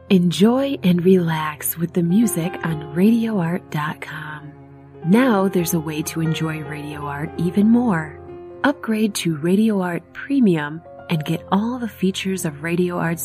Enjoy and relax with the music on RadioArt.com. Now there's a way to enjoy Radio Art even more. Upgrade to Radio Art Premium and get all the features of Radio Art's